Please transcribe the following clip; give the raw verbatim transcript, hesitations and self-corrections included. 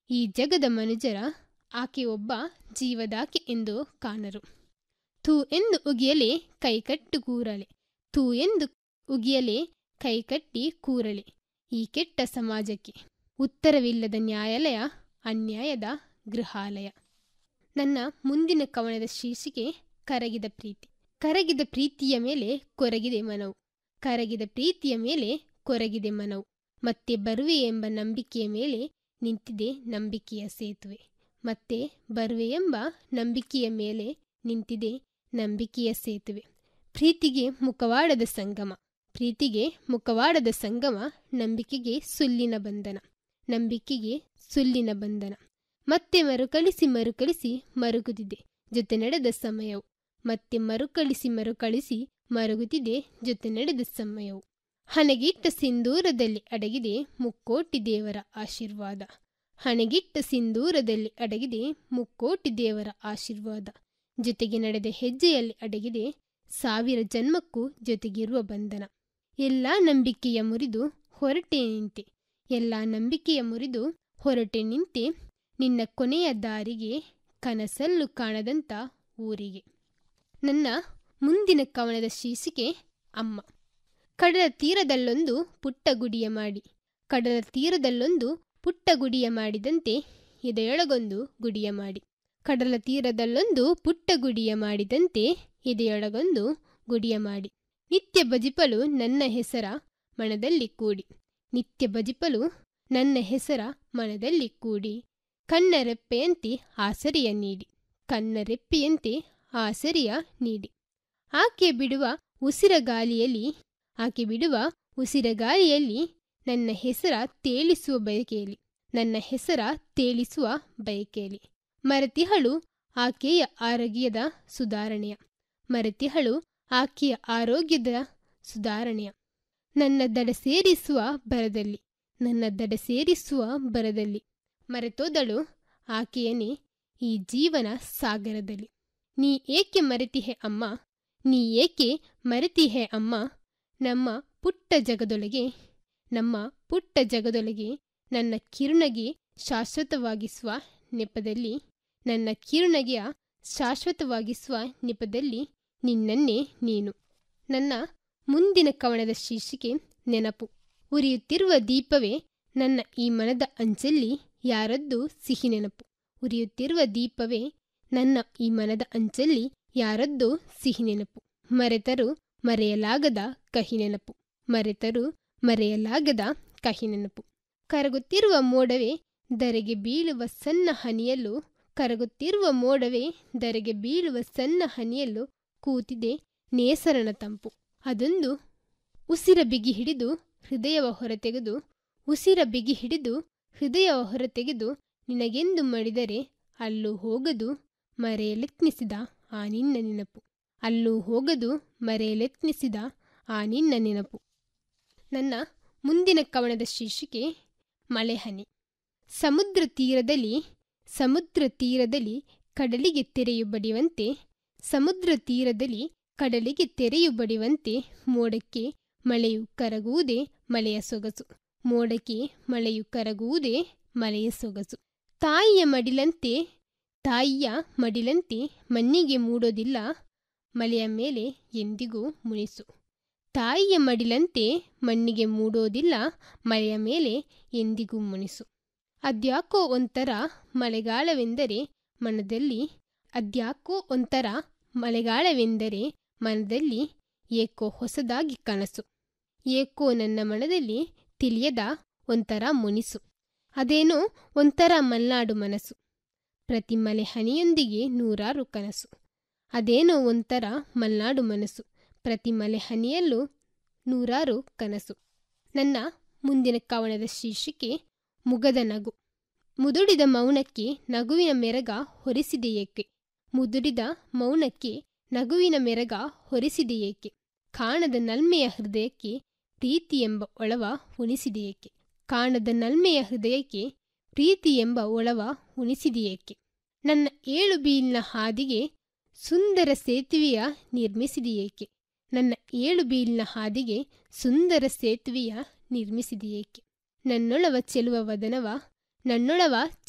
ಈ ಜಗದ ಮನುಜರ ಆಕೆ ಒಬ್ಬ ಜೀವದಾಕೆ ಎಂದು ಕಾಣರು. ತೂ ಎಂದು ಉಗಿಯಲೆ ಕೈಕಟ್ಟು ಕೂರಳೆ, ತೂ ಎಂದು ಉಗಿಯಲೆ ಕೈಕಟ್ಟಿ ಕೂರಳೆ. ಈ ಕೆಟ್ಟ ಸಮಾಜಕ್ಕೆ ಉತ್ತರವಿಲ್ಲದ ನ್ಯಾಯಾಲಯ, ಅನ್ಯಾಯದ ಗೃಹಾಲಯ. ನನ್ನ ಮುಂದಿನ ಕವನದ ಶೀರ್ಷಿಕೆ ಕರಗಿದ ಪ್ರೀತಿ. ಕರಗಿದ ಪ್ರೀತಿಯ ಮೇಲೆ ಕೊರಗಿದೆ ಮನವು, ಕರಗಿದ ಪ್ರೀತಿಯ ಮೇಲೆ ಕೊರಗಿದೆ ಮನವು. ಮತ್ತೆ ಬರುವೆ ಎಂಬ ನಂಬಿಕೆಯ ಮೇಲೆ ನಿಂತಿದೆ ನಂಬಿಕೆಯ ಸೇತುವೆ, ಮತ್ತೆ ಬರುವೆ ಎಂಬ ನಂಬಿಕೆಯ ಮೇಲೆ ನಿಂತಿದೆ ನಂಬಿಕೆಯ ಸೇತುವೆ. ಪ್ರೀತಿಗೆ ಮುಖವಾಡದ ಸಂಗಮ, ಪ್ರೀತಿಗೆ ಮುಖವಾಡದ ಸಂಗಮ, ನಂಬಿಕೆಗೆ ಸುಳ್ಳಿನ ಬಂಧನ, ನಂಬಿಕೆಗೆ ಸುಳ್ಳಿನ ಬಂಧನ. ಮತ್ತೆ ಮರುಕಳಿಸಿ ಮರುಕಳಿಸಿ ಮರುಗುತ್ತಿದೆ ಜೊತೆ ನಡೆದ ಸಮಯವು, ಮತ್ತೆ ಮರುಕಳಿಸಿ ಮರುಕಳಿಸಿ ಮರುಗುತ್ತಿದೆ ಜೊತೆ ನಡೆದ ಸಮಯವು. ಹಣೆಗಿಟ್ಟ ಸಿಂಧೂರದಲ್ಲಿ ಅಡಗಿದೆ ಮುಕ್ಕೋಟಿ ದೇವರ ಆಶೀರ್ವಾದ, ಹಣೆಗಿಟ್ಟ ಸಿಂಧೂರದಲ್ಲಿ ಅಡಗಿದೆ ಮುಕ್ಕೋಟಿ ದೇವರ ಆಶೀರ್ವಾದ. ಜೊತೆಗೆ ನಡೆದ ಹೆಜ್ಜೆಯಲ್ಲಿ ಅಡಗಿದೆ ಸಾವಿರ ಜನ್ಮಕ್ಕೂ ಜೊತೆಗಿರುವ ಬಂಧನ. ಎಲ್ಲ ನಂಬಿಕೆಯ ಮುರಿದು ಹೊರಟೆ ನಿಂತೆ, ಎಲ್ಲ ನಂಬಿಕೆಯ ಮುರಿದು ಹೊರಟೆ ನಿಂತೆ, ನಿನ್ನ ಕೊನೆಯ ದಾರಿಗೆ ಕನಸಲ್ಲೂ ಕಾಣದಂಥ ಊರಿಗೆ. ನನ್ನ ಮುಂದಿನ ಕವನದ ಶೀರ್ಷಿಕೆ ಅಮ್ಮ. ಕಡಲ ತೀರದಲ್ಲೊಂದು ಪುಟ್ಟ ಗುಡಿಯ ಮಾಡಿ, ಕಡಲ ತೀರದಲ್ಲೊಂದು ಪುಟ್ಟ ಗುಡಿಯ ಮಾಡಿದಂತೆ ಎದೆಯೊಳಗೊಂದು ಗುಡಿಯ ಮಾಡಿ, ಕಡಲ ತೀರದಲ್ಲೊಂದು ಪುಟ್ಟ ಗುಡಿಯ ಮಾಡಿದಂತೆ ಎದೆಯೊಳಗೊಂದು ಗುಡಿಯ ಮಾಡಿ. ನಿತ್ಯ ಭಜಿಪಲು ನನ್ನ ಹೆಸರ ಮನದಲ್ಲಿ ಕೂಡಿ, ನಿತ್ಯ ಭಜಿಪಲು ನನ್ನ ಹೆಸರ ಮನದಲ್ಲಿ ಕೂಡಿ. ಕಣ್ಣರೆಪ್ಪೆಯಂತೆ ಆಸರೆಯ ನೀಡಿ, ಕಣ್ಣರೆಪ್ಪೆಯಂತೆ ಆಸರೆಯ ನೀಡಿ. ಆಕೆ ಬಿಡುವ ಉಸಿರಗಾಲಿಯಲ್ಲಿ, ಆಕೆ ಬಿಡುವ ಉಸಿರಗಾಲಿಯಲ್ಲಿ ನನ್ನ ಹೆಸರ ತೇಲಿಸುವ ಬಯಕೆಯಲ್ಲಿ, ನನ್ನ ಹೆಸರ ತೇಲಿಸುವ ಬಯಕೆಯಲ್ಲಿ. ಮರೆತಿಹಳು ಆಕೆಯ ಆರೋಗ್ಯದ ಸುಧಾರಣೆಯ, ಮರೆತಿಹಳು ಆಕೆಯ ಆರೋಗ್ಯದ ಸುಧಾರಣೆಯ. ನನ್ನ ದಡ ಸೇರಿಸುವ ಬರದಲ್ಲಿ, ನನ್ನ ದಡ ಸೇರಿಸುವ ಬರದಲ್ಲಿ. ಮರೆತೋದಳು ಆಕೆಯನೇ ಈ ಜೀವನ ಸಾಗರದಲ್ಲಿ. ನೀ ಏಕೆ ಮರೆತಿಹೆ ಅಮ್ಮ, ನೀ ಏಕೆ ಮರೆತಿಹೆ ಅಮ್ಮ, ನಮ್ಮ ಪುಟ್ಟ ಜಗದೊಳಗೆ, ನಮ್ಮ ಪುಟ್ಟ ಜಗದೊಳಗೆ. ನನ್ನ ಕಿರುನಗೆ ಶಾಶ್ವತವಾಗಿಸುವ ನೆಪದಲ್ಲಿ, ನನ್ನ ಕಿರುನಗೆಯ ಶಾಶ್ವತವಾಗಿಸುವ ನೆಪದಲ್ಲಿ ನಿನ್ನನ್ನೇ ನೀನು. ನನ್ನ ಮುಂದಿನ ಕವನದ ಶೀರ್ಷಿಕೆ ನೆನಪು. ಉರಿಯುತ್ತಿರುವ ದೀಪವೇ ನನ್ನ ಈ ಮನದ ಅಂಚಲ್ಲಿ ಯಾರದ್ದು ಸಿಹಿ ನೆನಪು, ಉರಿಯುತ್ತಿರುವ ದೀಪವೇ ನನ್ನ ಈ ಮನದ ಅಂಚಲ್ಲಿ ಯಾರದ್ದೋ ಸಿಹಿ ನೆನಪು. ಮರೆತರು ಮರೆಯಲಾಗದ ಕಹಿ ನೆನಪು, ಮರೆತರು ಮರೆಯಲಾಗದ ಕಹಿ ನೆನಪು. ಕರಗುತ್ತಿರುವ ಮೋಡವೇ ಧರೆಗೆ ಬೀಳುವ ಸಣ್ಣ ಹನಿಯಲ್ಲೂ, ಕರಗುತ್ತಿರುವ ಮೋಡವೇ ಧರೆಗೆ ಬೀಳುವ ಸಣ್ಣ ಹನಿಯಲ್ಲೂ ಕೂತಿದೆ ನೇಸರನ ತಂಪು. ಅದೊಂದು ಉಸಿರ ಬಿಗಿ ಹಿಡಿದು ಹೃದಯವ ಹೊರತೆಗೆದು, ಉಸಿರ ಬಿಗಿ ಹಿಡಿದು ಹೃದಯವ ಹೊರತೆಗೆದು ನಿನಗೆಂದು ಮಡಿದರೆ ಅಲ್ಲೂ ಹೋಗದು ಮರೆಯಲೆತ್ನಿಸಿದ ಆ ನಿನ್ನ ನೆನಪು, ಅಲ್ಲೂ ಹೋಗದು ಮರೆಯಲೆತ್ನಿಸಿದ ಆ ನಿನ್ನ ನೆನಪು. ನನ್ನ ಮುಂದಿನ ಕವನದ ಶೀರ್ಷಿಕೆ ಮಳೆಹನಿ. ಸಮುದ್ರ ತೀರದಲ್ಲಿ, ಸಮುದ್ರ ತೀರದಲ್ಲಿ ಕಡಲಿಗೆ ತೆರೆಯು ಬಡಿಯುವಂತೆ, ಸಮುದ್ರ ತೀರದಲ್ಲಿ ಕಡಲಿಗೆ ತೆರೆಯು ಬಡಿಯುವಂತೆ. ಮೋಡಕ್ಕೆ ಮಳೆಯು ಕರಗುವುದೇ ಮಳೆಯ ಸೊಗಸು, ಮೋಡಕ್ಕೆ ಮಳೆಯು ಕರಗುವುದೇ ಮಳೆಯ ಸೊಗಸು. ತಾಯಿಯ ಮಡಿಲಂತೆ, ತಾಯಿಯ ಮಡಿಲಂತೆ ಮಣ್ಣಿಗೆ ಮೂಡೋದಿಲ್ಲ ಮಳೆಯ ಮೇಲೆ ಎಂದಿಗೂ ಮುನಿಸು, ತಾಯಿಯ ಮಡಿಲಂತೆ ಮಣ್ಣಿಗೆ ಮೂಡೋದಿಲ್ಲ ಮಳೆಯ ಮೇಲೆ ಎಂದಿಗೂ ಮುನಿಸು. ಅದ್ಯಾಕೋ ಒಂಥರ ಮಳೆಗಾಲವೆಂದರೆ ಮನದಲ್ಲಿ, ಅದ್ಯಾಕೋ ಒಂಥರ ಮಳೆಗಾಲವೆಂದರೆ ಮನದಲ್ಲಿ ಏಕೋ ಹೊಸದಾಗಿ ಕನಸು, ಏಕೋ ನನ್ನ ಮನದಲ್ಲಿ ತಿಳಿಯದ ಒಂಥರ ಮುನಿಸು. ಅದೇನೋ ಒಂಥರ ಮಲ್ನಾಡು ಮನಸ್ಸು, ಪ್ರತಿ ಮಳೆ ಹನಿಯೊಂದಿಗೆ ನೂರಾರು ಕನಸು. ಅದೇನೋ ಒಂಥರ ಮಲ್ನಾಡು ಮನಸ್ಸು, ಪ್ರತಿ ಮಳೆ ಹನಿಯಲ್ಲೂ ನೂರಾರು ಕನಸು. ನನ್ನ ಮುಂದಿನ ಕವನದ ಶೀರ್ಷಿಕೆ ಮುಗದ ನಗು. ಮುದುಡಿದ ಮೌನಕ್ಕೆ ನಗುವಿನ ಮೆರಗ ಹೊರಿಸಿದೆಯೇಕೆ, ಮುದುಡಿದ ಮೌನಕ್ಕೆ ನಗುವಿನ ಮೆರಗ ಹೊರಿಸಿದೆಯೇಕೆ. ಕಾಣದ ನಲ್ಮೆಯ ಹೃದಯಕ್ಕೆ ಪ್ರೀತಿ ಎಂಬ ಒಳವ ಉಣಿಸಿದೆಯೇಕೆ, ಕಾಣದ ನಲ್ಮೆಯ ಹೃದಯಕ್ಕೆ ಪ್ರೀತಿ ಎಂಬ ಒಳವ ಉಣಿಸಿದೆಯೇಕೆ. ನನ್ನ ಏಳು ಬೀಲಿನ ಹಾದಿಗೆ ಸುಂದರ ಸೇತುವೆಯ ನಿರ್ಮಿಸಿದೆಯೇಕೆ, ನನ್ನ ಏಳು ಬೀಲಿನ ಹಾದಿಗೆ ಸುಂದರ ಸೇತುವೆಯ ನಿರ್ಮಿಸಿದೆಯೇಕೆ. ನನ್ನೊಳವ ಚೆಲುವ ವದನವ, ನನ್ನೊಳವ